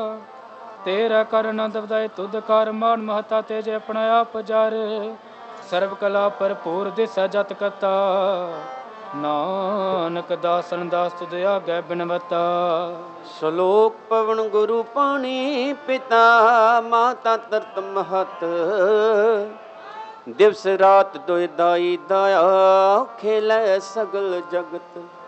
ਤੇਰਾ ਕਰ ਆਨੰਦ ਵਧਾਏ ਤੁਧ ਕਰ ਮਾਨ ਮਹਤਾ ਤੇਜੇ ਆਪਣਾ ਆਪ ਜਰ ਸਰਬ ਕਲਾ ਭਰਪੂਰ ਦਿਸੈ ਜਤ ਕਤਾ ਨਾਨਕ ਦਾਸਨ ਦਾਸ ਤੁਧ ਆਗੈ ਬਿਨਵਤਾ। ਸ਼ਲੋਕ ਪਵਨ ਗੁਰੂ ਪਾਣੀ ਪਿਤਾ ਮਾਤਾ ਤਰਤ ਮਹਤ ਦਿਵਸ ਰਾਤ ਦੁਇ ਦਾਈ ਦਇਆ ਖੇਲੇ ਸਗਲ ਜਗਤ।